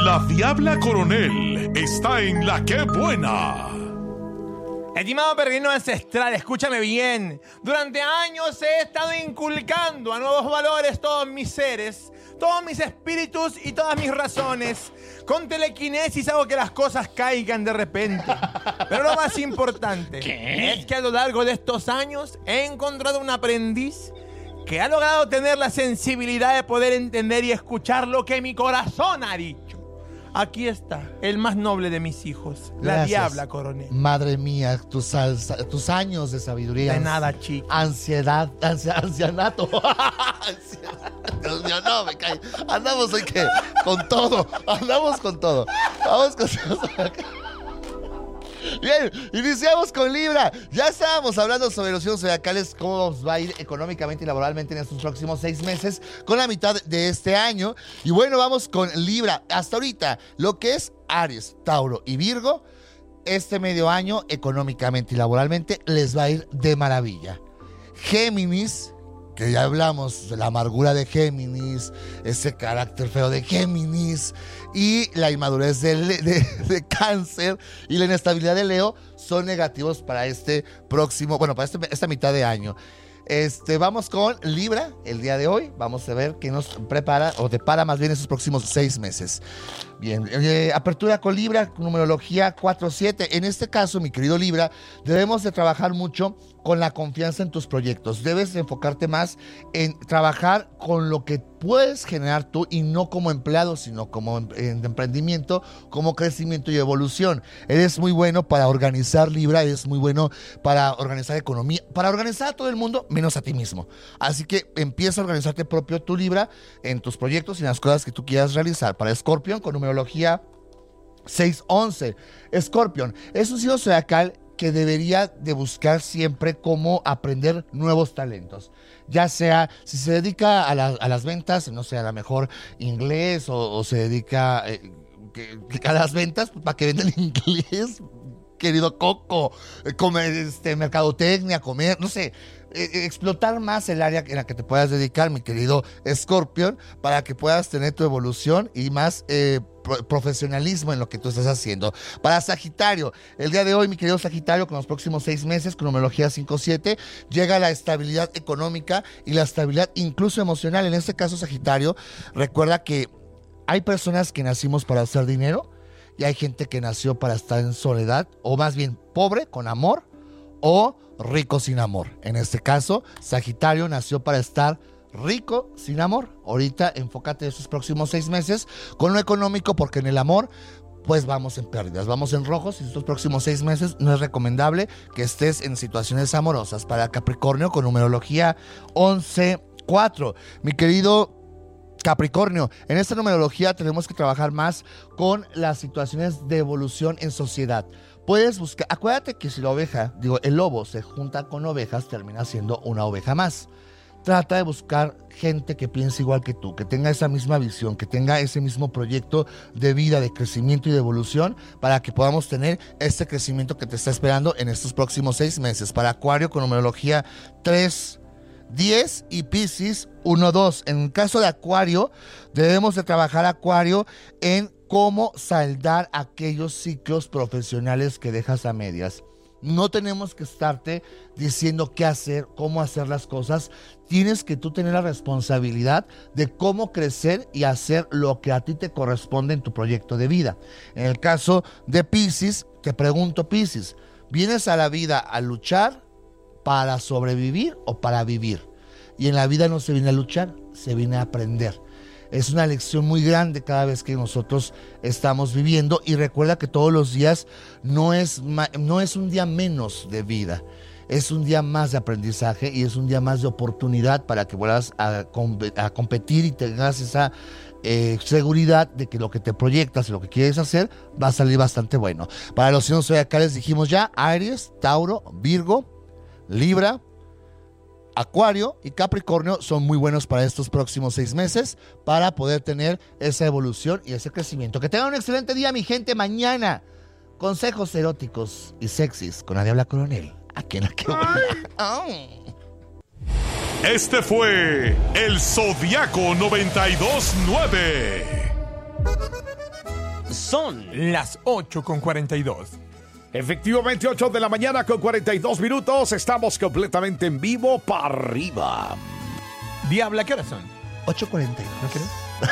La Diabla Coronel está en La Qué Buena. Estimado peregrino ancestral, escúchame bien. Durante años he estado inculcando a nuevos valores todos mis seres, todos mis espíritus y todas mis razones. Con telequinesis hago que las cosas caigan de repente. Pero lo más importante es que a lo largo de estos años he encontrado un aprendiz que ha logrado tener la sensibilidad de poder entender y escuchar lo que mi corazón ha dicho. Aquí está, el más noble de mis hijos, la Gracias. Diabla Coronel. Madre mía, tus años de sabiduría. De nada, chico. Ancianato. Dios mío, no, me cae. Andamos hoy que con todo. Andamos con todo. Vamos con Bien, iniciamos con Libra. Ya estábamos hablando sobre los signos zodiacales, cómo nos va a ir económicamente y laboralmente en estos próximos 6 meses, con la mitad de este año. Y bueno, vamos con Libra. Hasta ahorita, lo que es Aries, Tauro y Virgo, este medio año económicamente y laboralmente les va a ir de maravilla. Géminis, que ya hablamos de la amargura de Géminis, ese carácter feo de Géminis y la inmadurez de Cáncer y la inestabilidad de Leo son negativos para este próximo, bueno, para esta mitad de año. Vamos con Libra el día de hoy. Vamos a ver qué nos prepara o depara más bien esos próximos 6 meses. Bien, apertura con Libra, numerología 4-7. En este caso, mi querido Libra, debemos de trabajar mucho con la confianza en tus proyectos. Debes de enfocarte más en trabajar con lo que puedes generar tú y no como empleado, sino como en emprendimiento, como crecimiento y evolución. Eres muy bueno para organizar, Libra, eres muy bueno para organizar economía, para organizar a todo el mundo, menos a ti mismo. Así que empieza a organizarte propio tu Libra en tus proyectos y en las cosas que tú quieras realizar. Para Escorpión, con numerología 6-11. Escorpión es un signo zodiacal que debería de buscar siempre cómo aprender nuevos talentos. Ya sea, si se dedica a las ventas, no sé, a lo mejor inglés o se dedica a las ventas para que vendan inglés, querido Coco, comer, mercadotecnia, comer, no sé, explotar más el área en la que te puedas dedicar, mi querido Escorpión, para que puedas tener tu evolución y más profesionalismo en lo que tú estás haciendo. Para Sagitario, el día de hoy, mi querido Sagitario, con los próximos 6 meses, con numerología 5-7, llega la estabilidad económica y la estabilidad incluso emocional. En este caso, Sagitario, recuerda que hay personas que nacimos para hacer dinero y hay gente que nació para estar en soledad, o más bien pobre con amor o rico sin amor. En este caso, Sagitario nació para estar rico sin amor. Ahorita enfócate en estos próximos 6 meses con lo económico, porque en el amor pues vamos en pérdidas, vamos en rojos, y estos próximos 6 meses no es recomendable que estés en situaciones amorosas. Para Capricornio, con numerología 11-4, mi querido Capricornio, en esta numerología tenemos que trabajar más con las situaciones de evolución en sociedad. Puedes buscar, acuérdate que si el lobo se junta con ovejas, termina siendo una oveja más. Trata de buscar gente que piense igual que tú, que tenga esa misma visión, que tenga ese mismo proyecto de vida, de crecimiento y de evolución, para que podamos tener este crecimiento que te está esperando en estos próximos 6 meses. Para Acuario, con numerología 3-10 y Piscis 1-2. En el caso de Acuario, debemos de trabajar, Acuario, en cómo saldar aquellos ciclos profesionales que dejas a medias. No tenemos que estarte diciendo qué hacer, cómo hacer las cosas. Tienes que tú tener la responsabilidad de cómo crecer y hacer lo que a ti te corresponde en tu proyecto de vida. En el caso de Piscis, te pregunto, Piscis, ¿vienes a la vida a luchar para sobrevivir o para vivir? Y en la vida no se viene a luchar, se viene a aprender. Es una lección muy grande cada vez que nosotros estamos viviendo, y recuerda que todos los días no es un día menos de vida, es un día más de aprendizaje y es un día más de oportunidad para que vuelvas a competir y tengas esa seguridad de que lo que te proyectas y lo que quieres hacer va a salir bastante bueno. Para los signos zodiacales dijimos ya: Aries, Tauro, Virgo, Libra, Acuario y Capricornio son muy buenos para estos próximos 6 meses para poder tener esa evolución y ese crecimiento. Que tengan un excelente día, mi gente. Mañana, consejos eróticos y sexys con la Diabla Coronel. Aquí en La Qué Buena. Este fue el Zodiaco 92.9. son las 8:42. Efectivamente, 8 de la mañana con 42 minutos. Estamos completamente en vivo para arriba. Diabla, ¿qué horas son? 8:42. ¿No crees?